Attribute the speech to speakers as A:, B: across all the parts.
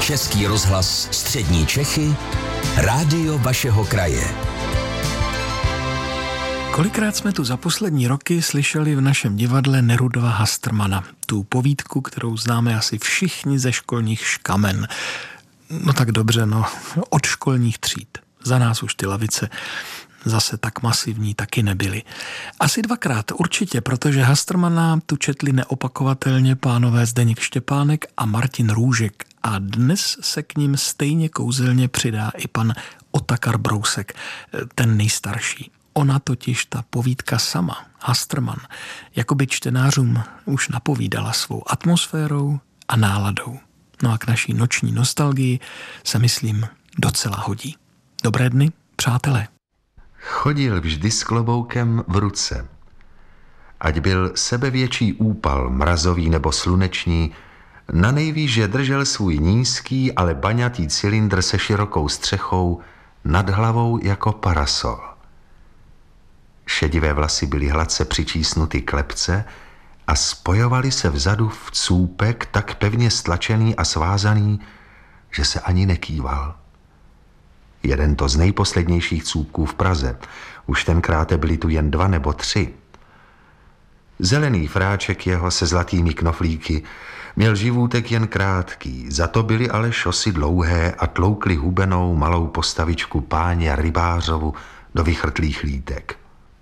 A: Český rozhlas Střední Čechy, rádio vašeho kraje.
B: Kolikrát jsme tu za poslední roky slyšeli v našem divadle Nerudova Hastrmana, tu povídku, kterou známe asi všichni ze školních škamen. No tak dobře, od školních tříd. Za nás už ty lavice zase tak masivní taky nebyly. Asi dvakrát určitě, protože Hastrmana tu četli neopakovatelně pánové Zdeněk Štěpánek a Martin Růžek a dnes se k ním stejně kouzelně přidá i pan Otakar Brousek, ten nejstarší. Ona totiž, ta povídka sama, Hastrman, jakoby čtenářům už napovídala svou atmosférou a náladou. No a k naší noční nostalgii se, myslím, docela hodí. Dobré dny, přátelé.
C: Chodil vždy s kloboukem v ruce. Ať byl sebevětší úpal, mrazový nebo sluneční, na nejvýš držel svůj nízký, ale baňatý cylindr se širokou střechou nad hlavou jako parasol. Šedivé vlasy byly hladce přičísnuty k lebce a spojovaly se vzadu v cůpek tak pevně stlačený a svázaný, že se ani nekýval. Jeden to z nejposlednějších cůpků v Praze. Už tenkrát byli tu jen 2 nebo 3. Zelený fráček jeho se zlatými knoflíky měl živůtek jen krátký, za to byly ale šosy dlouhé a tloukly hubenou malou postavičku páně Rybářovu do vychrtlých lítek.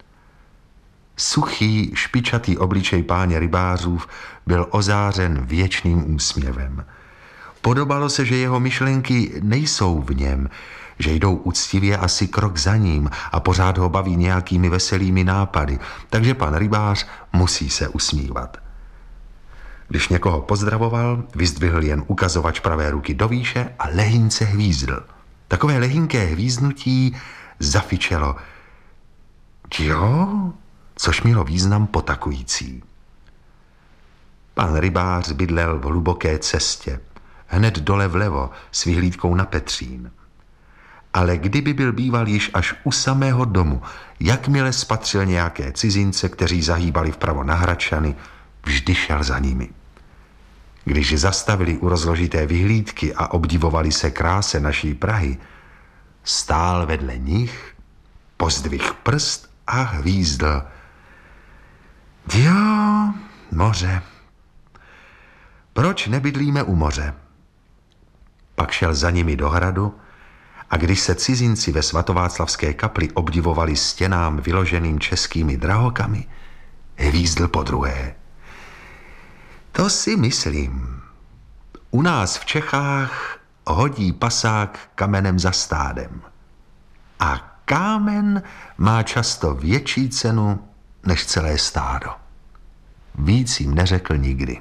C: Suchý, špičatý obličej páně Rybářův byl ozářen věčným úsměvem. Podobalo se, že jeho myšlenky nejsou v něm, že jdou úctivě asi krok za ním a pořád ho baví nějakými veselými nápady, takže pan Rybář musí se usmívat. Když někoho pozdravoval, vyzdvihl jen ukazovač pravé ruky do výše a lehýnce hvízdl. Takové lehynké hvízdnutí zafičelo. Jo, což mělo význam potakující. Pan Rybář bydlel v hluboké cestě, hned dole vlevo s vyhlídkou na Petřín. Ale kdyby byl býval již až u samého domu, jakmile spatřil nějaké cizince, kteří zahýbali vpravo na Hradčany, vždy šel za nimi. Když zastavili u rozložité vyhlídky a obdivovali se kráse naší Prahy, stál vedle nich, pozdvih prst a hvízdl. Jo, moře. Proč nebydlíme u moře? Pak šel za nimi do hradu a když se cizinci ve svatováclavské kapli obdivovali stěnám vyloženým českými drahokami, hvízdl podruhé. To si myslím. U nás v Čechách hodí pasák kamenem za stádem. A kámen má často větší cenu než celé stádo. Víc jim neřekl nikdy.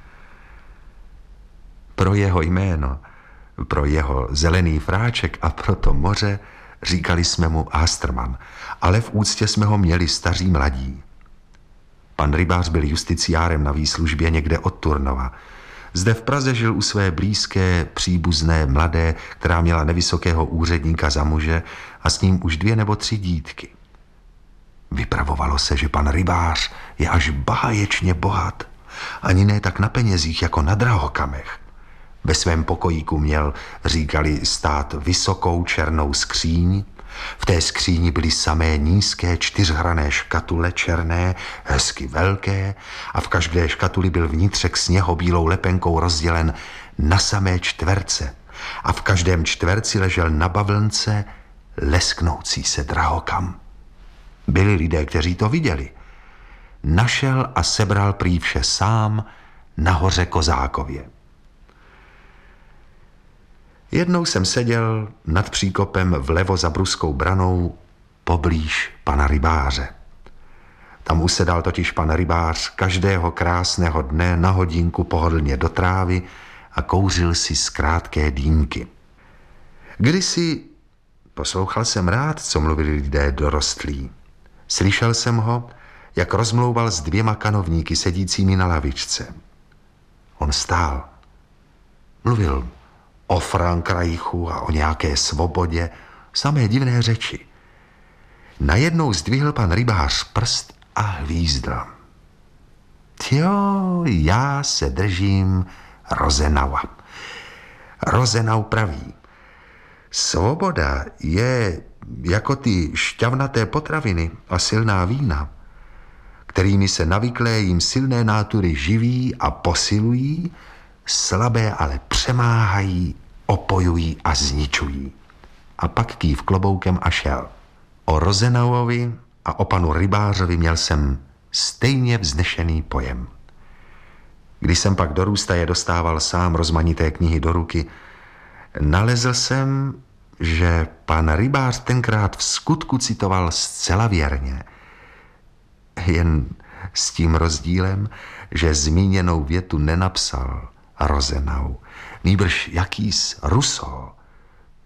C: Pro jeho jméno, pro jeho zelený fráček a pro to moře říkali jsme mu Hastrman, ale v úctě jsme ho měli staří mladí. Pan Rybář byl justiciárem na výslužbě někde od Turnova. Zde v Praze žil u své blízké, příbuzné mladé, která měla nevysokého úředníka za muže a s ním už 2 nebo 3 dítky. Vypravovalo se, že pan Rybář je až báječně bohat, ani ne tak na penězích jako na drahokamech. Ve svém pokojíku měl, říkali, stát vysokou černou skříň. V té skříni byly samé nízké 4hrané škatule černé, hezky velké, a v každé škatuli byl vnitřek sněhobílou lepenkou rozdělen na samé čtverce a v každém čtverci ležel na bavlnce lesknoucí se drahokam. Byli lidé, kteří to viděli. Našel a sebral prý vše sám na hoře Kozákově. Jednou jsem seděl nad příkopem vlevo za Bruskou branou poblíž pana Rybáře. Tam usedal totiž pan Rybář každého krásného dne na hodinku pohodlně do trávy a kouřil si z krátké dýmky. Kdysi poslouchal jsem rád, co mluvili lidé dorostlí. Slyšel jsem ho, jak rozmlouval s 2 kanovníky sedícími na lavičce. On stál. Mluvil o Frankreichu a o nějaké svobodě, samé divné řeči. Najednou zdvihl pan Rybář prst a hvízdl. Jo, já se držím Rozenava. Rozenau praví: svoboda je jako ty šťavnaté potraviny a silná vína, kterými se navyklé jim silné nátury živí a posilují, slabé ale přemáhají, opojují a zničují. A pak kýv kloboukem a šel. O Rozenauovi a o panu rybářovi měl jsem stejně vznešený pojem. Když jsem pak do Růstaje dostával sám rozmanité knihy do ruky, nalezl jsem, že pan rybář tenkrát v skutku citoval zcela věrně. Jen s tím rozdílem, že zmíněnou větu nenapsal Rozenau, nýbrž jakýs Rousseau.